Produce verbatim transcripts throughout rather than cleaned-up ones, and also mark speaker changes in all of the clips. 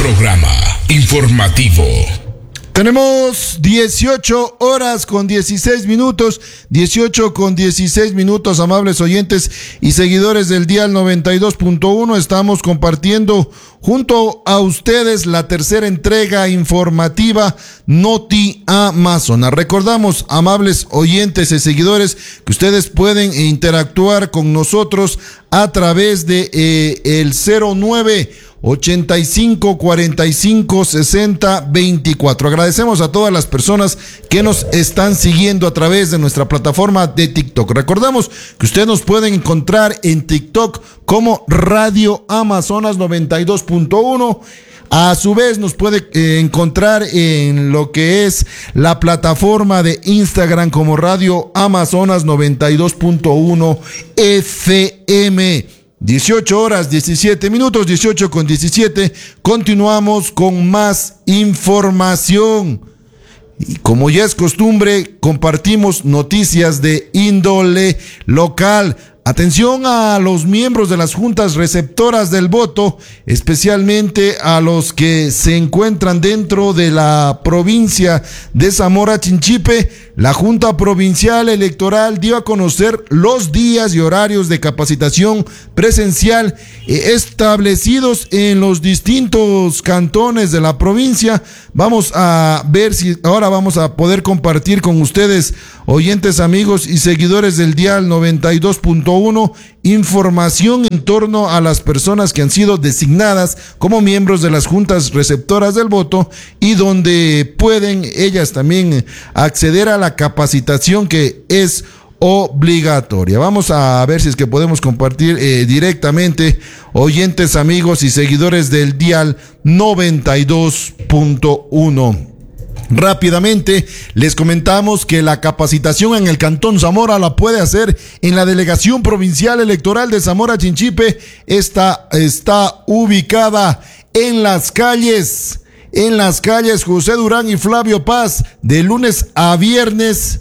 Speaker 1: programa informativo.
Speaker 2: Tenemos dieciocho horas con dieciséis minutos, dieciocho con dieciséis minutos, amables oyentes y seguidores del Dial noventa y dos punto uno. Estamos compartiendo junto a ustedes la tercera entrega informativa Noti Amazonas. Recordamos, amables oyentes y seguidores, que ustedes pueden interactuar con nosotros a través de eh, el cero nueve ochenta y cinco cuarenta y cinco sesenta veinticuatro. Agradecemos a todas las personas que nos están siguiendo a través de nuestra plataforma de TikTok. Recordamos que ustedes nos pueden encontrar en TikTok como Radio Amazonas noventa y dos punto uno. A su vez nos puede eh, encontrar en lo que es la plataforma de Instagram como Radio Amazonas noventa y dos punto uno F M. dieciocho horas, diecisiete minutos, dieciocho con diecisiete. Continuamos con más información. Y como ya es costumbre, compartimos noticias de índole local. Atención a los miembros de las juntas receptoras del voto, especialmente a los que se encuentran dentro de la provincia de Zamora Chinchipe. La Junta Provincial Electoral dio a conocer los días y horarios de capacitación presencial establecidos en los distintos cantones de la provincia. Vamos a ver si ahora vamos a poder compartir con ustedes, oyentes, amigos y seguidores del Dial noventa y dos punto uno, información en torno a las personas que han sido designadas como miembros de las juntas receptoras del voto y donde pueden ellas también acceder a la capacitación que es obligatoria. Vamos a ver si es que podemos compartir eh, directamente, oyentes, amigos y seguidores del Dial noventa y dos punto uno. Rápidamente les comentamos que la capacitación en el Cantón Zamora la puede hacer en la Delegación Provincial Electoral de Zamora Chinchipe. Esta está ubicada en las calles, en las calles José Durán y Flavio Paz, de lunes a viernes,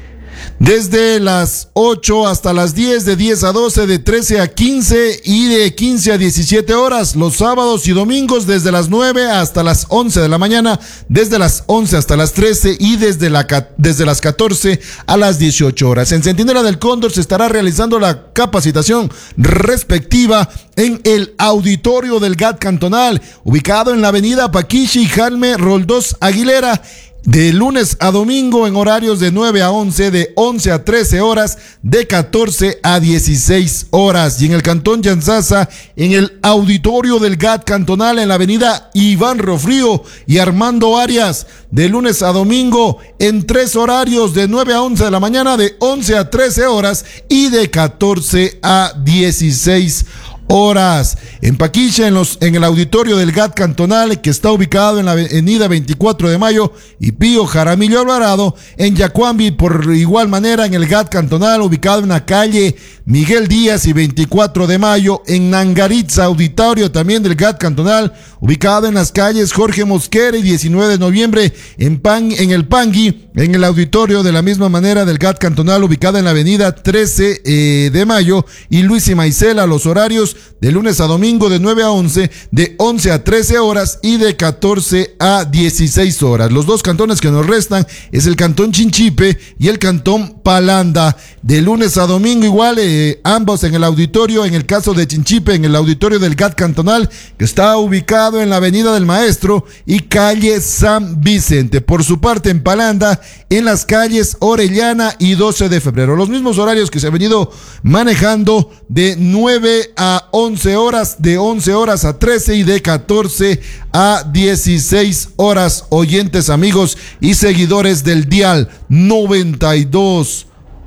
Speaker 2: desde las ocho hasta las diez, de diez a doce, de trece a quince y de quince a diecisiete horas. Los sábados y domingos desde las nueve hasta las once de la mañana, desde las once hasta las trece y desde, la, desde las catorce a las dieciocho horas. En Centinela del Cóndor se estará realizando la capacitación respectiva en el auditorio del G A T cantonal, ubicado en la avenida Paquishi y Jalme Roldós Aguilera, de lunes a domingo en horarios de nueve a once, de once a trece horas, de catorce a dieciséis horas. Y en el Cantón Yanzasa, en el auditorio del G A T cantonal en la avenida Iván Rofrío y Armando Arias, de lunes a domingo en tres horarios, de nueve a once de la mañana, de once a trece horas y de catorce a dieciséis horas. En Paquicha, en, los, en el auditorio del G A T cantonal, que está ubicado en la avenida veinticuatro de mayo y Pío Jaramillo Alvarado. En Yacuambi, por igual manera, en el G A T cantonal, ubicado en la calle Miguel Díaz y veinticuatro de mayo. En Nangaritza, auditorio también del G A T cantonal, ubicado en las calles Jorge Mosquera y diecinueve de noviembre. En, Pan, en el Pangui, en el auditorio de la misma manera del G A T cantonal, ubicado en la avenida trece eh, de mayo y Luis y Maicela. Los horarios de lunes a domingo de nueve a once, de once a trece horas y de catorce a dieciséis horas. Los dos cantones que nos restan es el Cantón Chinchipe y el Cantón Palanda. De lunes a domingo igual, eh, ambos en el auditorio, en el caso de Chinchipe, en el auditorio del G A T cantonal, que está ubicado en la avenida del Maestro y calle San Vicente. Por su parte, en Palanda, en las calles Orellana y doce de febrero. Los mismos horarios que se han venido manejando, de nueve a once horas, de once horas a trece y de catorce a dieciséis horas, oyentes, amigos y seguidores del Dial noventa y dos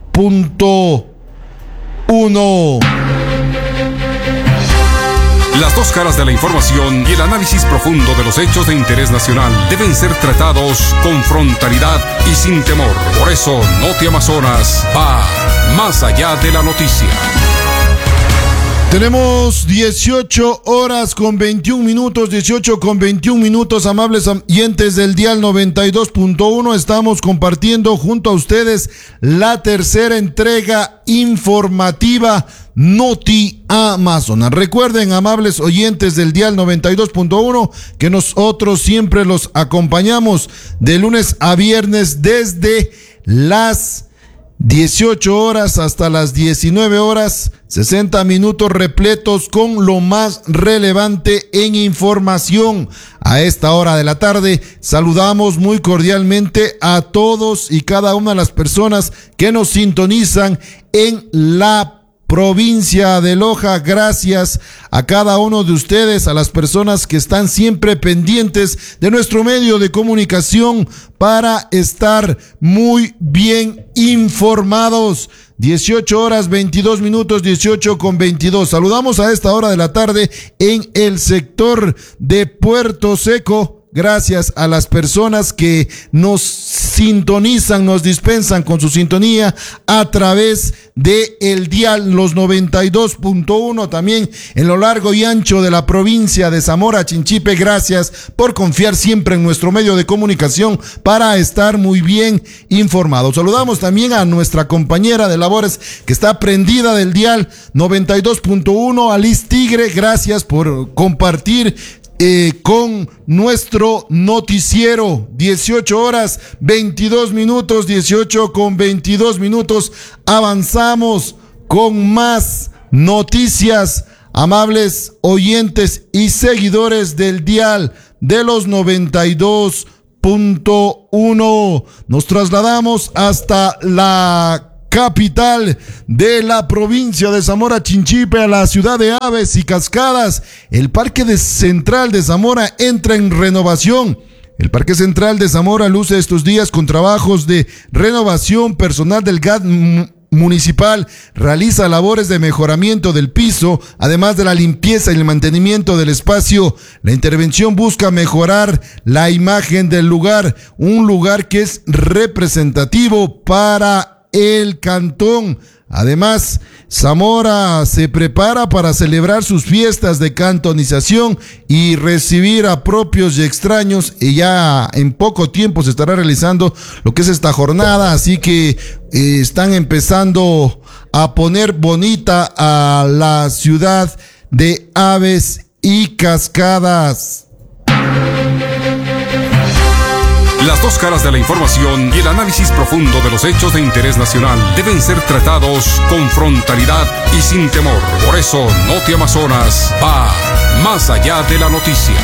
Speaker 2: punto uno.
Speaker 3: Las dos caras de la información y el análisis profundo de los hechos de interés nacional deben ser tratados con frontalidad y sin temor. Por eso, Noti Amazonas va más allá de la noticia.
Speaker 2: Tenemos dieciocho horas con veintiún minutos, dieciocho con veintiún minutos, amables oyentes del Dial noventa y dos punto uno. Estamos compartiendo junto a ustedes la tercera entrega informativa Noti Amazonas. Recuerden, amables oyentes del dial noventa y dos punto uno, que nosotros siempre los acompañamos de lunes a viernes desde las dieciocho horas hasta las diecinueve horas, sesenta minutos repletos con lo más relevante en información. A esta hora de la tarde saludamos muy cordialmente a todos y cada una de las personas que nos sintonizan en la provincia de Loja. Gracias a cada uno de ustedes, a las personas que están siempre pendientes de nuestro medio de comunicación para estar muy bien informados. dieciocho horas veintidós minutos, dieciocho con veintidós. Saludamos a esta hora de la tarde en el sector de Puerto Seco. Gracias a las personas que nos sintonizan, nos dispensan con su sintonía a través de el dial los noventa y dos punto uno, también en lo largo y ancho de la provincia de Zamora Chinchipe. Gracias por confiar siempre en nuestro medio de comunicación para estar muy bien informados. Saludamos también a nuestra compañera de labores que está prendida del dial noventa y dos punto uno, Alice Tigre. Gracias por compartir Eh, con nuestro noticiero. Dieciocho horas veintidós minutos, dieciocho con veintidós minutos. Avanzamos con más noticias, amables oyentes y seguidores del dial de los noventa y dos punto uno. Nos trasladamos hasta la capital de la provincia de Zamora Chinchipe, a la ciudad de Aves y Cascadas. El Parque de Central de Zamora entra en renovación. El Parque Central de Zamora luce estos días con trabajos de renovación. Personal del G A T municipal realiza labores de mejoramiento del piso, además de la limpieza y el mantenimiento del espacio. La intervención busca mejorar la imagen del lugar, un lugar que es representativo para el cantón. Además, Zamora se prepara para celebrar sus fiestas de cantonización y recibir a propios y extraños, y ya en poco tiempo se estará realizando lo que es esta jornada, así que eh, están empezando a poner bonita a la ciudad de Aves y Cascadas.
Speaker 3: Las dos caras de la información y el análisis profundo de los hechos de interés nacional deben ser tratados con frontalidad y sin temor. Por eso, Noti Amazonas va más allá de la noticia.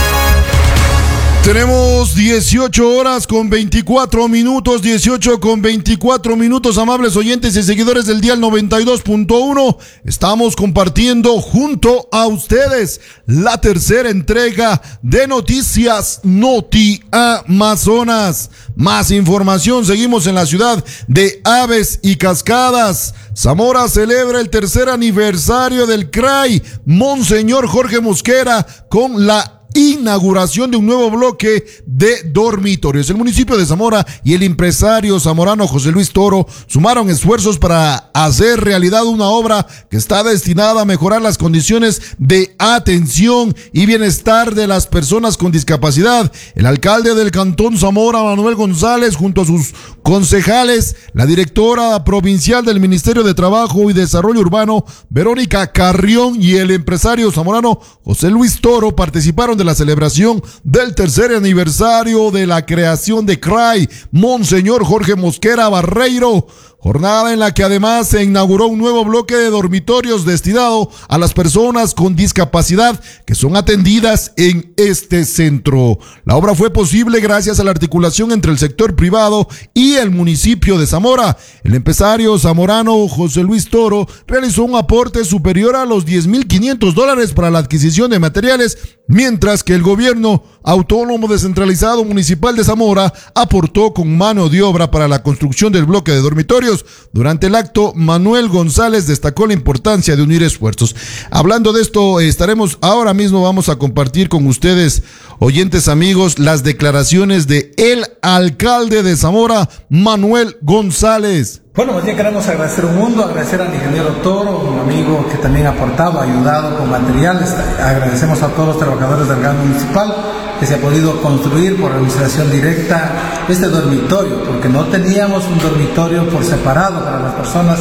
Speaker 2: Tenemos dieciocho horas con veinticuatro minutos, dieciocho con veinticuatro minutos, amables oyentes y seguidores del dial noventa y dos punto uno. Estamos compartiendo junto a ustedes la tercera entrega de Noticias Noti Amazonas. Más información, seguimos en la ciudad de Aves y Cascadas. Zamora celebra el tercer aniversario del C R A I Monseñor Jorge Mosquera con la inauguración de un nuevo bloque de dormitorios. El municipio de Zamora y el empresario zamorano José Luis Toro sumaron esfuerzos para hacer realidad una obra que está destinada a mejorar las condiciones de atención y bienestar de las personas con discapacidad. El alcalde del Cantón Zamora, Manuel González, junto a sus concejales, la directora provincial del Ministerio de Trabajo y Desarrollo Urbano, Verónica Carrión, y el empresario zamorano José Luis Toro participaron de la celebración del tercer aniversario de la creación de C R A I Monseñor Jorge Mosquera Barreiro, jornada en la que además se inauguró un nuevo bloque de dormitorios destinado a las personas con discapacidad que son atendidas en este centro. La obra fue posible gracias a la articulación entre el sector privado y el municipio de Zamora. El empresario zamorano José Luis Toro realizó un aporte superior a los diez mil quinientos dólares para la adquisición de materiales, mientras que el gobierno autónomo descentralizado municipal de Zamora aportó con mano de obra para la construcción del bloque de dormitorios. Durante el acto, Manuel González destacó la importancia de unir esfuerzos. Hablando de esto, estaremos ahora mismo, vamos a compartir con ustedes, oyentes amigos, las declaraciones de el alcalde de Zamora, Manuel González.
Speaker 4: Bueno, más bien queremos agradecer un mundo, agradecer al ingeniero Toro, un amigo que también ha aportado, ha ayudado con materiales. Agradecemos a todos los trabajadores del G A T municipal que se ha podido construir por administración directa este dormitorio, porque no teníamos un dormitorio por separado para las personas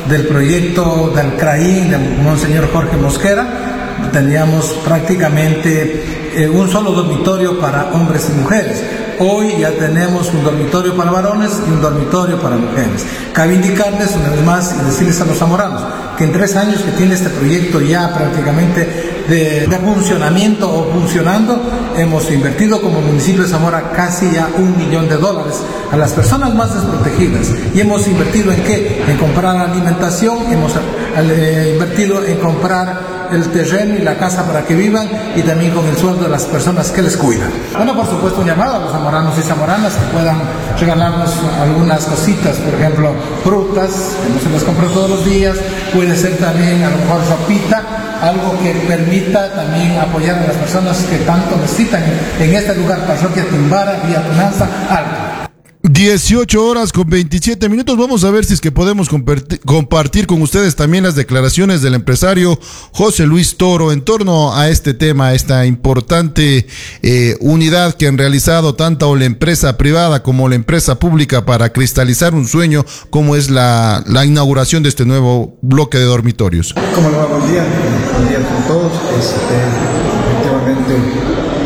Speaker 4: del proyecto del CRAIN de Monseñor Jorge Mosquera, teníamos prácticamente eh, un solo dormitorio para hombres y mujeres. Hoy ya tenemos un dormitorio para varones y un dormitorio para mujeres. Cabe indicarles una vez más y decirles a los zamoranos que en tres años que tiene este proyecto ya prácticamente de, de funcionamiento o funcionando, hemos invertido como municipio de Zamora casi ya un millón de dólares a las personas más desprotegidas. ¿Y hemos invertido en qué? En comprar alimentación, hemos eh, invertido en comprar el terreno y la casa para que vivan, y también con el sueldo de las personas que les cuidan. Bueno, por supuesto, un llamado a los zamoranos y zamoranas que puedan regalarnos algunas cositas, por ejemplo, frutas, que no se las compra todos los días, puede ser también a lo mejor ropita, algo que permita también apoyar a las personas que tanto necesitan en este lugar, Parroquia Timbara, Vía Tunanza, Alto.
Speaker 2: dieciocho horas con veintisiete minutos. Vamos a ver si es que podemos compartir, compartir con ustedes también las declaraciones del empresario José Luis Toro en torno a este tema, esta importante eh, unidad que han realizado tanto la empresa privada como la empresa pública para cristalizar un sueño como es la, la inauguración de este nuevo bloque de dormitorios.
Speaker 5: ¿Cómo le va? Buen día. Buen día con todos. Este, efectivamente,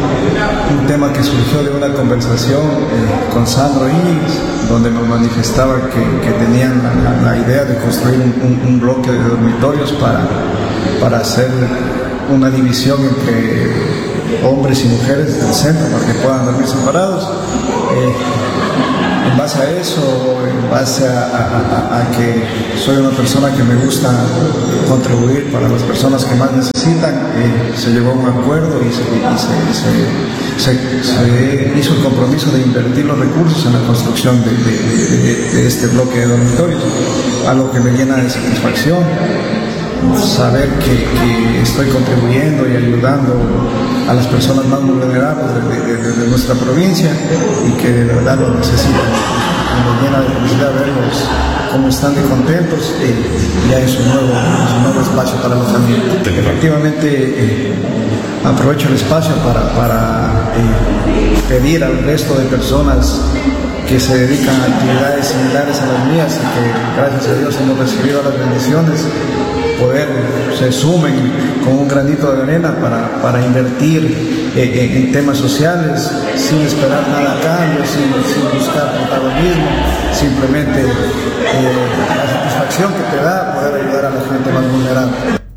Speaker 5: un tema que surgió de una conversación eh, con Sandro Íñiguez, donde nos manifestaba que, que tenían la, la idea de construir un, un, un bloque de dormitorios para, para hacer una división entre hombres y mujeres del centro para que puedan dormir separados. Eh, en base a eso, en base a, a, a, a que soy una persona que me gusta contribuir para las personas que más necesitan, eh, se llegó a un acuerdo y, se, y se, se, se, se hizo el compromiso de invertir los recursos en la construcción de, de, de, de este bloque de dormitorios, algo que me llena de satisfacción. Saber que, que estoy contribuyendo y ayudando a las personas más vulnerables de, de, de, de nuestra provincia y que de verdad lo necesitan. Me llena de felicidad verlos cómo están de contentos y ya es un nuevo, es un nuevo espacio para la familia. Efectivamente, eh, aprovecho el espacio para, para eh, pedir al resto de personas que se dedican a actividades similares a las mías y que gracias a Dios hemos recibido las bendiciones, poder se sumen con un granito de arena para, para invertir eh, en temas sociales sin esperar nada a cambio, sin, sin buscar protagonismo, simplemente eh, la satisfacción que te da poder ayudar a la gente más vulnerable.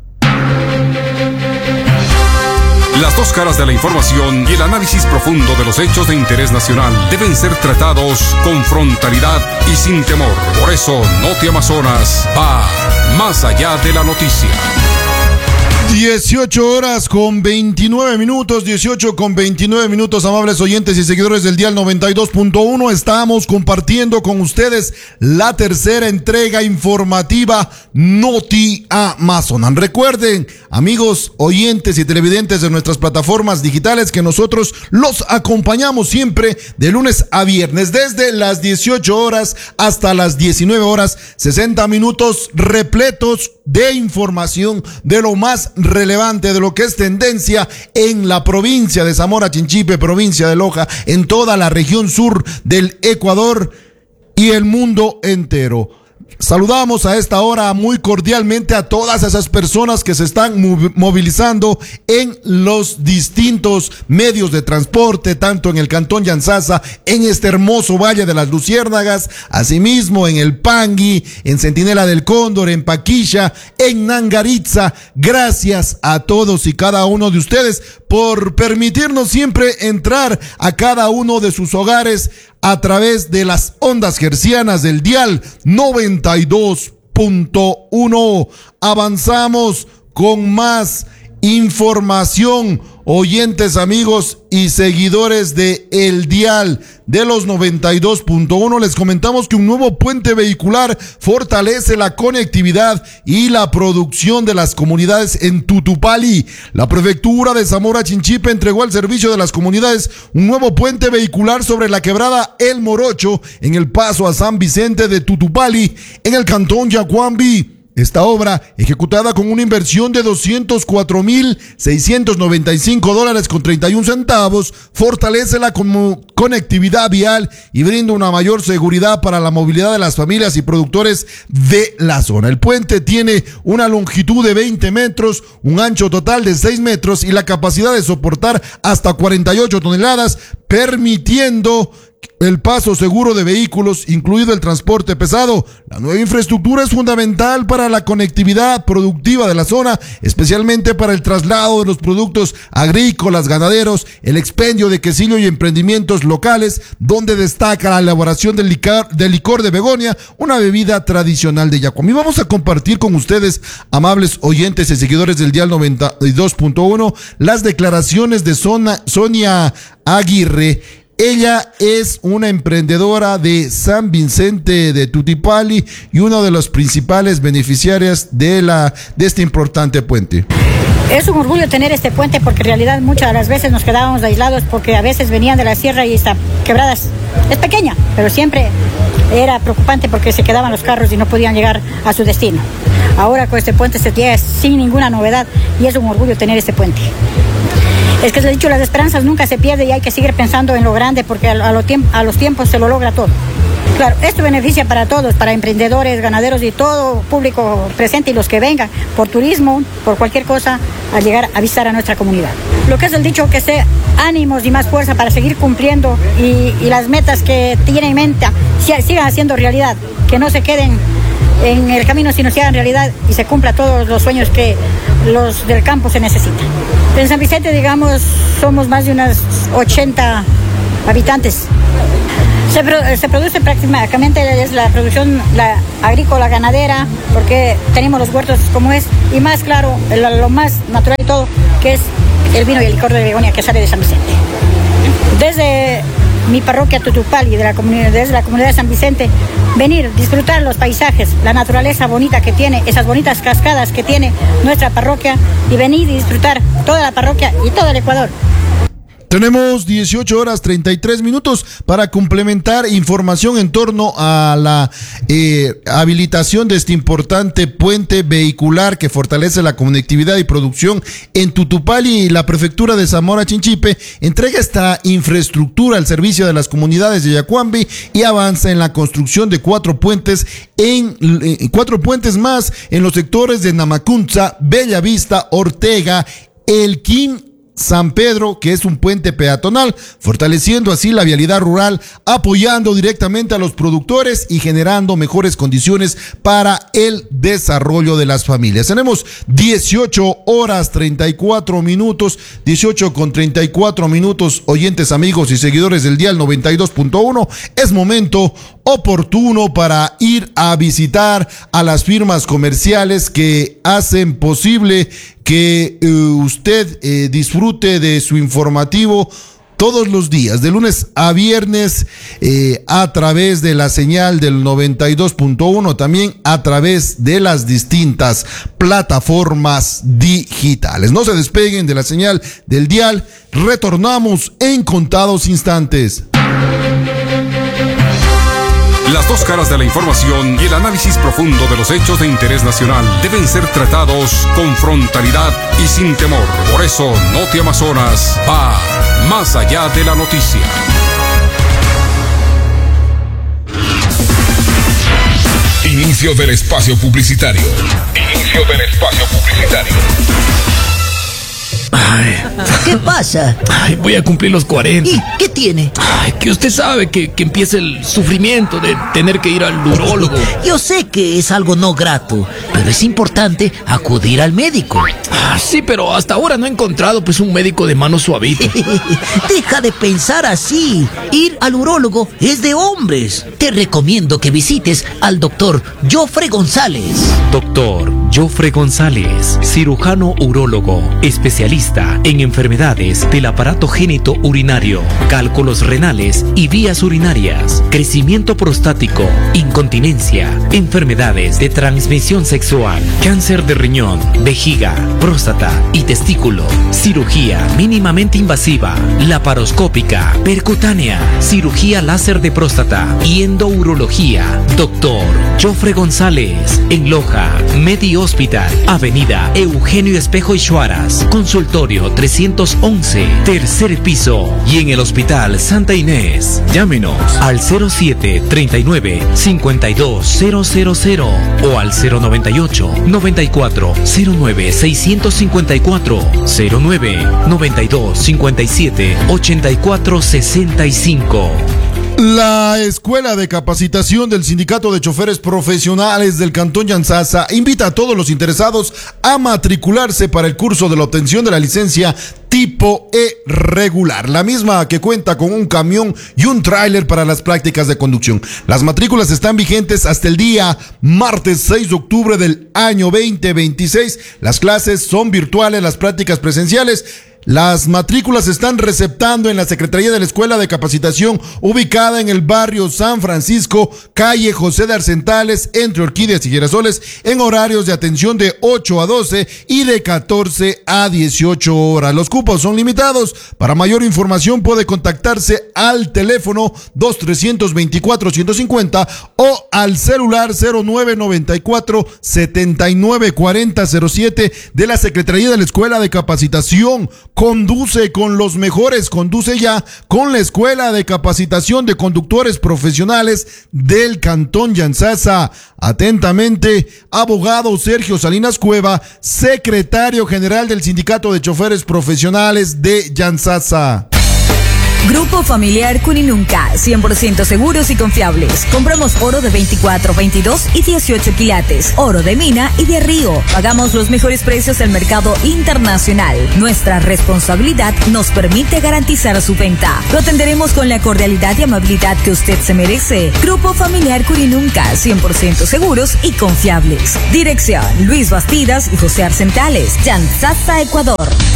Speaker 3: Las dos caras de la información y el análisis profundo de los hechos de interés nacional deben ser tratados con frontalidad y sin temor. Por eso, Noti Amazonas va más allá de la noticia.
Speaker 2: dieciocho horas con veintinueve minutos, dieciocho con veintinueve minutos, amables oyentes y seguidores del Dial noventa y dos punto uno. Estamos compartiendo con ustedes la tercera entrega informativa Noti Amazonas. Recuerden, amigos oyentes y televidentes de nuestras plataformas digitales, que nosotros los acompañamos siempre de lunes a viernes, desde las dieciocho horas hasta las diecinueve horas, sesenta minutos repletos de información de lo más relevante, de lo que es tendencia en la provincia de Zamora Chinchipe, provincia de Loja, en toda la región sur del Ecuador y el mundo entero. Saludamos a esta hora muy cordialmente a todas esas personas que se están movilizando en los distintos medios de transporte, tanto en el Cantón Yanzasa, en este hermoso Valle de las Luciérnagas, asimismo en el Pangui, en Centinela del Cóndor, en Paquilla, en Nangaritza. Gracias a todos y cada uno de ustedes por permitirnos siempre entrar a cada uno de sus hogares a través de las ondas hercianas del Dial noventa y dos punto uno. Avanzamos con más información, oyentes, amigos y seguidores de El Dial de los noventa y dos punto uno. Les comentamos que un nuevo puente vehicular fortalece la conectividad y la producción de las comunidades en Tutupali. La prefectura de Zamora Chinchipe entregó al servicio de las comunidades un nuevo puente vehicular sobre la quebrada El Morocho en el paso a San Vicente de Tutupali, en el cantón Yacuambi. Esta obra, ejecutada con una inversión de doscientos cuatro mil seiscientos noventa y cinco dólares con treinta y un centavos, fortalece la con- conectividad vial y brinda una mayor seguridad para la movilidad de las familias y productores de la zona. El puente tiene una longitud de veinte metros, un ancho total de seis metros y la capacidad de soportar hasta cuarenta y ocho toneladas, permitiendo el paso seguro de vehículos, incluido el transporte pesado. La nueva infraestructura es fundamental para la conectividad productiva de la zona, especialmente para el traslado de los productos agrícolas, ganaderos, el expendio de quesillo y emprendimientos locales, donde destaca la elaboración del licor, del licor de Begonia, una bebida tradicional de Yacuamí. Vamos a compartir con ustedes, amables oyentes y seguidores del Dial noventa y dos punto uno, las declaraciones de Zona, Sonia Aguirre. Ella es una emprendedora de San Vicente de Tutipali y una de las principales beneficiarias de, la, de este importante puente.
Speaker 6: Es un orgullo tener este puente porque en realidad muchas de las veces nos quedábamos aislados porque a veces venían de la sierra y está quebradas. Es pequeña, pero siempre era preocupante porque se quedaban los carros y no podían llegar a su destino. Ahora con este puente se llega sin ninguna novedad y es un orgullo tener este puente. Es que les he dicho, las esperanzas nunca se pierden y hay que seguir pensando en lo grande porque a, a, lo tiemp- a los tiempos se lo logra todo. Claro, esto beneficia para todos, para emprendedores, ganaderos y todo público presente y los que vengan por turismo, por cualquier cosa, al llegar a visitar a nuestra comunidad. Lo que es el dicho, que sea ánimos y más fuerza para seguir cumpliendo y, y las metas que tienen en mente sigan haciendo realidad, que no se queden en el camino, sino se hagan realidad y se cumplan todos los sueños que los del campo se necesitan. En San Vicente, digamos, somos más de unas ochenta habitantes. Se, pro, se produce prácticamente es la producción la agrícola, ganadera, porque tenemos los huertos como es, y más claro, lo, lo más natural y todo, que es el vino y el licor de Begonia que sale de San Vicente. Desde mi parroquia Tutupali, de la comunidad, desde la comunidad de San Vicente, venir, disfrutar los paisajes, la naturaleza bonita que tiene, esas bonitas cascadas que tiene nuestra parroquia, y venir y disfrutar toda la parroquia y todo el Ecuador.
Speaker 2: Tenemos dieciocho horas treinta y tres minutos para complementar información en torno a la eh, habilitación de este importante puente vehicular que fortalece la conectividad y producción en Tutupali. Y la prefectura de Zamora Chinchipe entrega esta infraestructura al servicio de las comunidades de Yacuambi y avanza en la construcción de cuatro puentes en eh, cuatro puentes más en los sectores de Namacunza, Bellavista, Ortega, Elquín, San Pedro, que es un puente peatonal, fortaleciendo así la vialidad rural, apoyando directamente a los productores y generando mejores condiciones para el desarrollo de las familias. Tenemos dieciocho horas treinta y cuatro minutos, dieciocho con treinta y cuatro minutos, oyentes, amigos y seguidores del Dial noventa y dos punto uno. Es momento oportuno para ir a visitar a las firmas comerciales que hacen posible que eh, usted eh, disfrute de su informativo todos los días, de lunes a viernes, eh, a través de la señal del noventa y dos punto uno, también a través de las distintas plataformas digitales. No se despeguen de la señal del dial, retornamos en contados instantes.
Speaker 3: Las dos caras de la información y el análisis profundo de los hechos de interés nacional deben ser tratados con frontalidad y sin temor. Por eso, Noti Amazonas va más allá de la noticia.
Speaker 1: Inicio del espacio publicitario. Inicio del espacio publicitario.
Speaker 7: Ay.
Speaker 8: ¿Qué pasa?
Speaker 7: Ay, voy a cumplir los cuarenta.
Speaker 8: ¿Y qué tiene?
Speaker 7: Ay, que usted sabe que, que empieza el sufrimiento de tener que ir al urólogo.
Speaker 8: Yo sé que es algo no grato, pero es importante acudir al médico.
Speaker 7: Ah, sí, pero hasta ahora no he encontrado pues un médico de mano suavita.
Speaker 8: Deja de pensar así. Ir al urólogo es de hombres. Te recomiendo que visites al doctor Jofre González.
Speaker 9: Doctor Jofre González, cirujano urólogo, especialista especialista en enfermedades del aparato genitourinario, cálculos renales y vías urinarias, crecimiento prostático, incontinencia, enfermedades de transmisión sexual, cáncer de riñón, vejiga, próstata y testículo, cirugía mínimamente invasiva, laparoscópica, percutánea, cirugía láser de próstata y endourología. Doctor Jofre González, en Loja, Medi Hospital, Avenida Eugenio Espejo y Chuaras, consultorio trescientos once, tercer piso, y en el Hospital Santa Inés. Llámenos al cero siete treinta y nueve cincuenta y dos cero cero cero o al cero noventa y ocho noventa y cuatro cero nueve seiscientos cincuenta y cuatro, cero nueve noventa y dos cincuenta y siete ochenta y cuatro sesenta y cinco.
Speaker 2: La Escuela de Capacitación del Sindicato de Choferes Profesionales del Cantón Yantzaza invita a todos los interesados a matricularse para el curso de la obtención de la licencia tipo E regular, la misma que cuenta con un camión y un tráiler para las prácticas de conducción. Las matrículas están vigentes hasta el día martes seis de octubre del año veinte veintiséis. Las clases son virtuales, las prácticas presenciales. Las matrículas se están receptando en la Secretaría de la Escuela de Capacitación, ubicada en el barrio San Francisco, calle José de Arcentales, entre Orquídeas y Girasoles, en horarios de atención de ocho a doce y de catorce a dieciocho horas. Los cupos son limitados. Para mayor información puede contactarse al teléfono dos tres dos cuatro ciento cincuenta o al celular cero nueve noventa y cuatro setenta y nueve cuarenta cero siete de la Secretaría de la Escuela de Capacitación. Conduce con los mejores, conduce ya con la Escuela de Capacitación de Conductores Profesionales del Cantón Yantzaza. Atentamente, abogado Sergio Salinas Cueva, secretario general del Sindicato de Choferes Profesionales de Yantzaza.
Speaker 10: Grupo Familiar Cuninunca, cien por ciento seguros y confiables. Compramos oro de veinticuatro, veintidós y dieciocho quilates, oro de mina y de río. Pagamos los mejores precios del mercado internacional. Nuestra responsabilidad nos permite garantizar su venta. Lo atenderemos con la cordialidad y amabilidad que usted se merece. Grupo Familiar Cuninunca, cien por ciento seguros y confiables. Dirección: Luis Bastidas y José Arcentales, Yantzaza, Ecuador.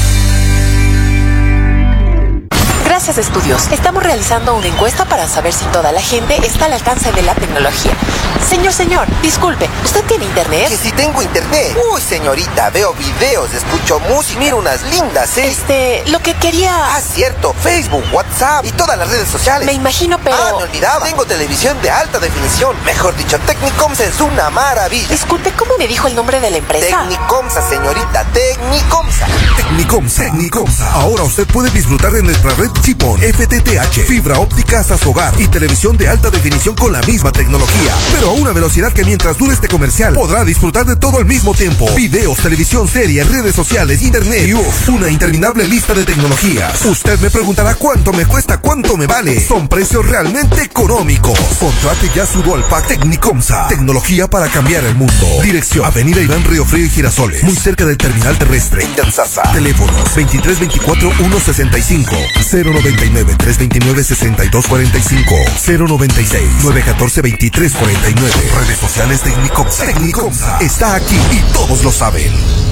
Speaker 11: Gracias, Estudios. Estamos realizando una encuesta para saber si toda la gente está al alcance de la tecnología. Señor, señor, disculpe, ¿usted tiene internet?
Speaker 12: Que si tengo internet. Uy, señorita, veo videos, escucho música, miro unas lindas, ¿eh?
Speaker 11: Este, lo que quería...
Speaker 12: Ah, cierto, Facebook, WhatsApp y todas las redes sociales.
Speaker 11: Me imagino, pero...
Speaker 12: Ah, me olvidaba. Tengo televisión de alta definición. Mejor dicho, Tecnicomsa es una maravilla.
Speaker 11: Disculpe, ¿cómo me dijo el nombre de la empresa?
Speaker 12: Tecnicomsa, señorita, Tecnicomsa.
Speaker 13: Tecnicomsa. Tecnicomsa. Ahora usted puede disfrutar de nuestra red Chipón, F T T H, fibra óptica hasta su hogar y televisión de alta definición con la misma tecnología, pero a una velocidad que mientras dure este comercial podrá disfrutar de todo al mismo tiempo. Videos, televisión, series, redes sociales, internet y uf, una interminable lista de tecnologías. Usted me preguntará cuánto me cuesta, cuánto me vale. Son precios realmente económicos. Contrate ya su Dual Pack Tecnicomsa. Tecnología para cambiar el mundo. Dirección: Avenida Iván Río Frío y Girasoles, muy cerca del terminal terrestre en Yantzaza. Teléfonos: veintitrés veinticuatro ciento sesenta y cinco, cero noventa y nueve tres veintinueve sesenta y dos cuarenta y cinco, cero noventa y seis nueve catorce veintitrés cuarenta y nueve. Redes sociales Tecnicomsa. Tecnicomsa está aquí y todos lo saben.